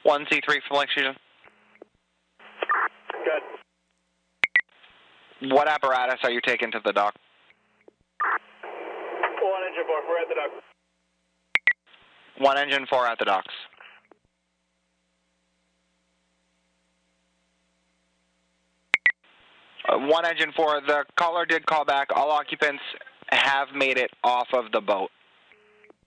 1C3 from Lake Susan. Good. What apparatus are you taking to the dock? 1 engine 4, we're at the dock. 1 engine 4 at the docks. One engine 4, the caller did call back. All occupants have made it off of the boat.